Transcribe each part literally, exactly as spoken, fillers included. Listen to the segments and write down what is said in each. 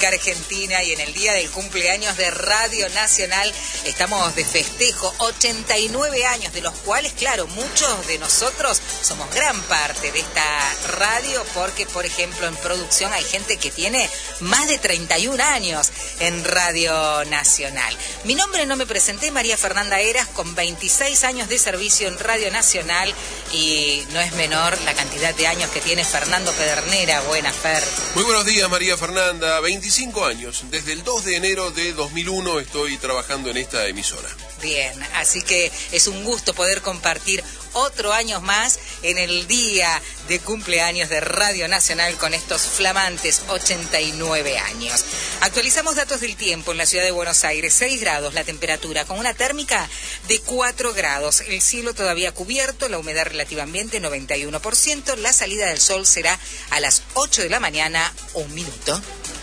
República Argentina, y en el día del cumpleaños de Radio Nacional estamos de festejo, ochenta y nueve años, de los cuales, claro, muchos de nosotros somos gran parte de esta radio, porque, por ejemplo, en producción hay gente que tiene más de treinta y un años en Radio Nacional. Mi nombre, no me presenté, María Fernanda Heras, con veintiséis años de servicio en Radio Nacional, y no es menor la cantidad de años que tiene Fernando Pedernera. Buenas, Fer. Muy buenos días, María Fernanda. veinticinco años. Desde el dos de enero de dos mil uno estoy trabajando en esta emisora. Bien, así que es un gusto poder compartir otro año más en el día de cumpleaños de Radio Nacional con estos flamantes ochenta y nueve años. Actualizamos datos del tiempo en la ciudad de Buenos Aires. seis grados la temperatura, con una térmica de cuatro grados. El cielo todavía cubierto, la humedad relativa ambiente noventa y uno por ciento. La salida del sol será a las ocho de la mañana, un minuto.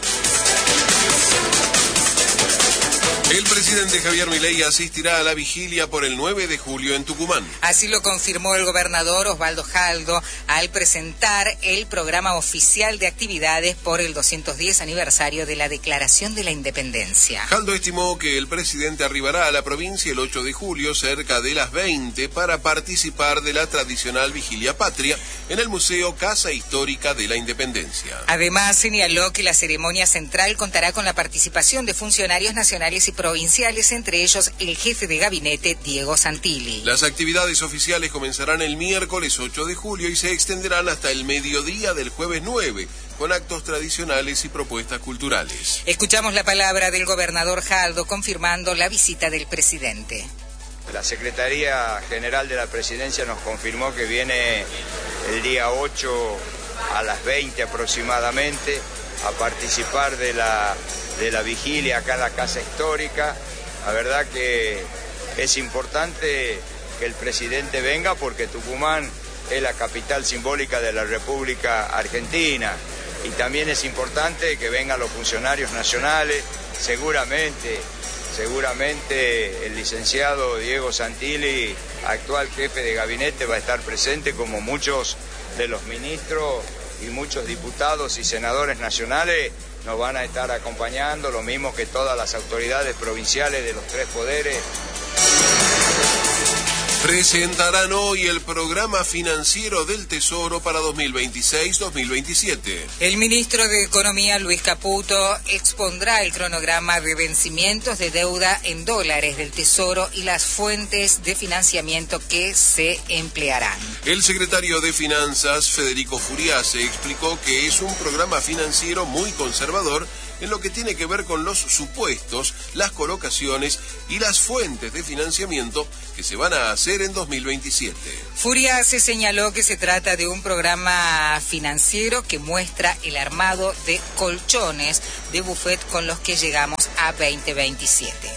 El presidente Javier Milei asistirá a la vigilia por el nueve de julio en Tucumán. Así lo confirmó el gobernador Osvaldo Jaldo al presentar el programa oficial de actividades por el doscientos diez aniversario de la Declaración de la Independencia. Jaldo estimó que el presidente arribará a la provincia el ocho de julio cerca de las veinte para participar de la tradicional vigilia patria en el Museo Casa Histórica de la Independencia. Además, señaló que la ceremonia central contará con la participación de funcionarios nacionales y provinciales, entre ellos el jefe de gabinete, Diego Santilli. Las actividades oficiales comenzarán el miércoles ocho de julio y se extenderán hasta el mediodía del jueves nueve, con actos tradicionales y propuestas culturales. Escuchamos la palabra del gobernador Jaldo confirmando la visita del presidente. La Secretaría General de la Presidencia nos confirmó que viene el día ocho a las veinte aproximadamente a participar de la de la vigilia acá en la Casa Histórica. La verdad que es importante que el presidente venga porque Tucumán es la capital simbólica de la República Argentina, y también es importante que vengan los funcionarios nacionales. Seguramente, seguramente el licenciado Diego Santilli, actual jefe de gabinete, va a estar presente, como muchos de los ministros y muchos diputados y senadores nacionales nos van a estar acompañando, lo mismo que todas las autoridades provinciales de los tres poderes. Presentarán hoy el programa financiero del Tesoro para dos mil veintiséis dos mil veintisiete. El ministro de Economía, Luis Caputo, expondrá el cronograma de vencimientos de deuda en dólares del Tesoro y las fuentes de financiamiento que se emplearán. El secretario de Finanzas, Federico Furiase, explicó que es un programa financiero muy conservador en lo que tiene que ver con los supuestos, las colocaciones y las fuentes de financiamiento que se van a hacer en dos mil veintisiete. Furiase señaló que se trata de un programa financiero que muestra el armado de colchones de buffet con los que llegamos a veinte veintisiete.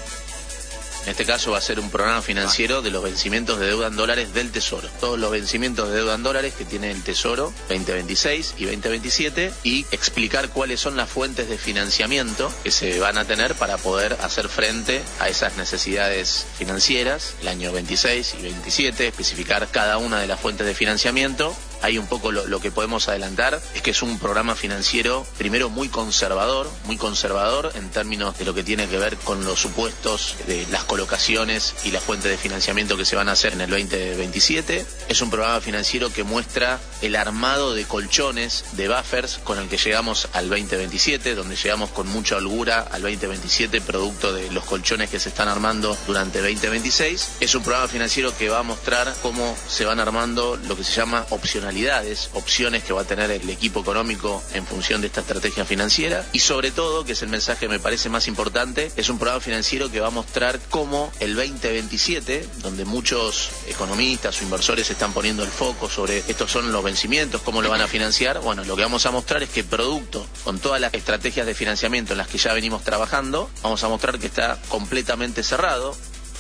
En este caso va a ser un programa financiero de los vencimientos de deuda en dólares del Tesoro. Todos los vencimientos de deuda en dólares que tiene el Tesoro veinte veintiséis y veinte veintisiete, y explicar cuáles son las fuentes de financiamiento que se van a tener para poder hacer frente a esas necesidades financieras el año veintiséis y veintisiete, especificar cada una de las fuentes de financiamiento. Ahí un poco lo, lo que podemos adelantar es que es un programa financiero, primero, muy conservador, muy conservador en términos de lo que tiene que ver con los supuestos de las colocaciones y las fuentes de financiamiento que se van a hacer en el veinte veintisiete. Es un programa financiero que muestra el armado de colchones, de buffers, con el que llegamos al veinte veintisiete, donde llegamos con mucha holgura al veinte veintisiete, producto de los colchones que se están armando durante veinte veintiséis. Es un programa financiero que va a mostrar cómo se van armando lo que se llama opcionalidades, opciones que va a tener el equipo económico en función de esta estrategia financiera, y sobre todo, que es el mensaje que me parece más importante, es un programa financiero que va a mostrar cómo el veinte veintisiete, donde muchos economistas o inversores están poniendo el foco sobre estos son los vencimientos, cómo lo van a financiar, bueno, lo que vamos a mostrar es que producto con todas las estrategias de financiamiento en las que ya venimos trabajando, vamos a mostrar que está completamente cerrado.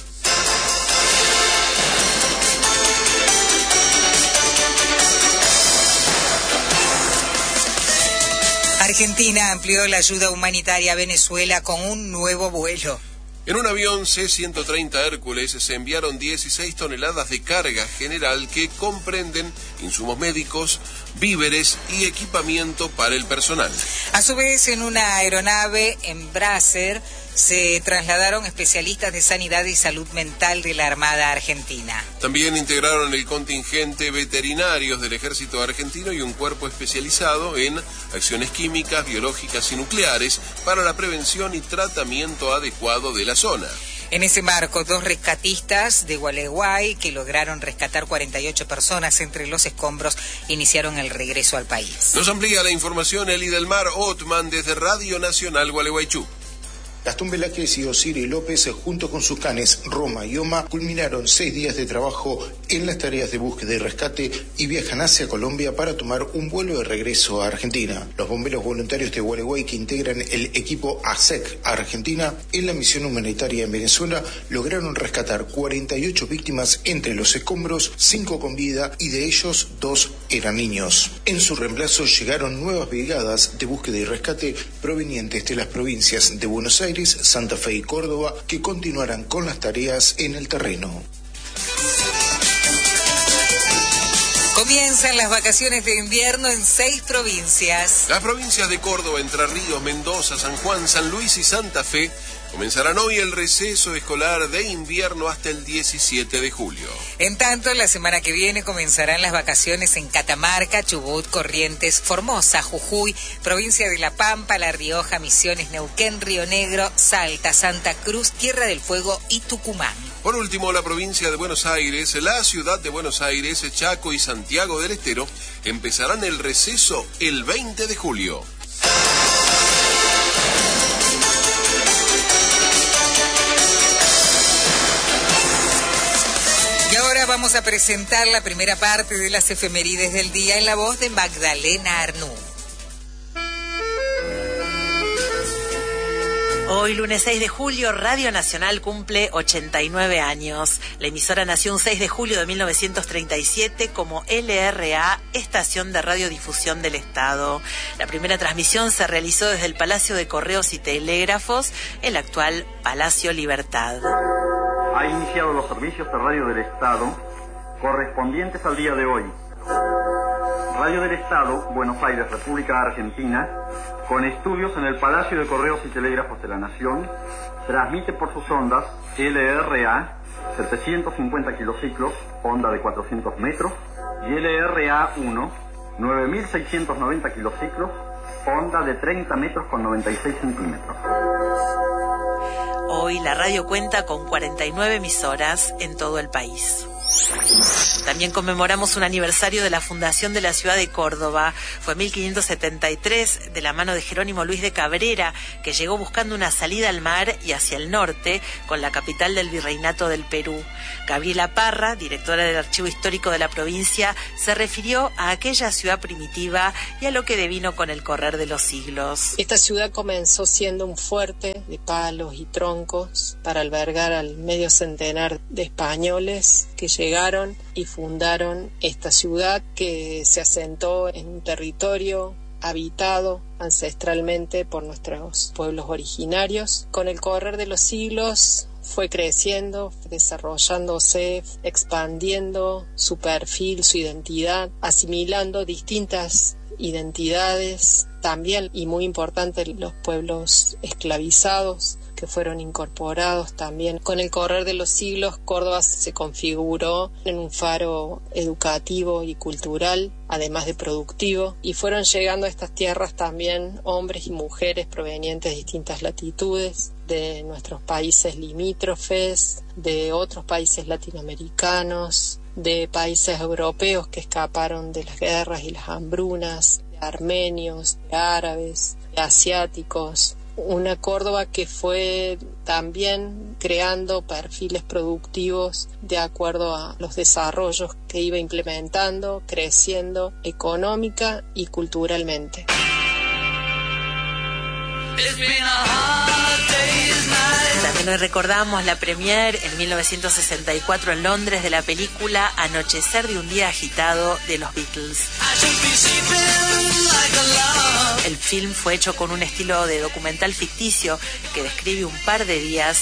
Argentina amplió la ayuda humanitaria a Venezuela con un nuevo vuelo. En un avión C ciento treinta Hércules se enviaron dieciséis toneladas de carga general que comprenden insumos médicos, víveres y equipamiento para el personal. A su vez, en una aeronave en Brasser se trasladaron especialistas de sanidad y salud mental de la Armada Argentina. También integraron el contingente veterinarios del Ejército Argentino y un cuerpo especializado en acciones químicas, biológicas y nucleares para la prevención y tratamiento adecuado de la zona. En ese marco, dos rescatistas de Gualeguay, que lograron rescatar cuarenta y ocho personas entre los escombros, iniciaron el regreso al país. Nos amplía la información Eli del Mar Otman desde Radio Nacional Gualeguaychú. Gastón Velázquez y Osiris López, junto con sus canes Roma y Oma, culminaron seis días de trabajo en las tareas de búsqueda y rescate y viajan hacia Colombia para tomar un vuelo de regreso a Argentina. Los bomberos voluntarios de Gualeguay, que integran el equipo A S E C Argentina en la misión humanitaria en Venezuela, lograron rescatar cuarenta y ocho víctimas entre los escombros, cinco con vida y de ellos dos eran niños. En su reemplazo llegaron nuevas brigadas de búsqueda y rescate provenientes de las provincias de Buenos Aires, Santa Fe y Córdoba, que continuarán con las tareas en el terreno. Comienzan las vacaciones de invierno en seis provincias. Las provincias de Córdoba, Entre Ríos, Mendoza, San Juan, San Luis y Santa Fe comenzarán hoy el receso escolar de invierno hasta el diecisiete de julio. En tanto, la semana que viene comenzarán las vacaciones en Catamarca, Chubut, Corrientes, Formosa, Jujuy, provincia de La Pampa, La Rioja, Misiones, Neuquén, Río Negro, Salta, Santa Cruz, Tierra del Fuego y Tucumán. Por último, la provincia de Buenos Aires, la ciudad de Buenos Aires, Chaco y Santiago del Estero empezarán el receso el veinte de julio. Y ahora vamos a presentar la primera parte de las efemérides del día en la voz de Magdalena Arnú. Hoy, lunes seis de julio, Radio Nacional cumple ochenta y nueve años. La emisora nació un seis de julio de mil novecientos treinta y siete como L R A, Estación de Radiodifusión del Estado. La primera transmisión se realizó desde el Palacio de Correos y Telégrafos, el actual Palacio Libertad. Ha iniciado los servicios de radio del Estado correspondientes al día de hoy. Radio del Estado, Buenos Aires, República Argentina, con estudios en el Palacio de Correos y Telégrafos de la Nación, transmite por sus ondas L R A, setecientos cincuenta kilociclos, onda de cuatrocientos metros, y L R A uno, nueve mil seiscientos noventa kilociclos, onda de treinta metros con noventa y seis centímetros. Hoy la radio cuenta con cuarenta y nueve emisoras en todo el país. También conmemoramos un aniversario de la fundación de la ciudad de Córdoba. Fue en mil quinientos setenta y tres, de la mano de Jerónimo Luis de Cabrera, que llegó buscando una salida al mar y hacia el norte, con la capital del Virreinato del Perú. Gabriela Parra, directora del Archivo Histórico de la provincia, se refirió a aquella ciudad primitiva y a lo que devino con el correr de los siglos. Esta ciudad comenzó siendo un fuerte de palos y troncos para albergar al medio centenar de españoles que llegaron y fundaron esta ciudad, que se asentó en un territorio habitado ancestralmente por nuestros pueblos originarios. Con el correr de los siglos fue creciendo, desarrollándose, expandiendo su perfil, su identidad, asimilando distintas identidades, también, y muy importante, los pueblos esclavizados que fueron incorporados también. Con el correr de los siglos, Córdoba se configuró en un faro educativo y cultural, además de productivo, y fueron llegando a estas tierras también hombres y mujeres provenientes de distintas latitudes, de nuestros países limítrofes, de otros países latinoamericanos, de países europeos que escaparon de las guerras y las hambrunas, de armenios, de árabes, de asiáticos. Una Córdoba que fue también creando perfiles productivos de acuerdo a los desarrollos que iba implementando, creciendo económica y culturalmente. También hoy recordamos la premiere en mil novecientos sesenta y cuatro en Londres de la película Anochecer de un día agitado de los Beatles. El film fue hecho con un estilo de documental ficticio que describe un par de días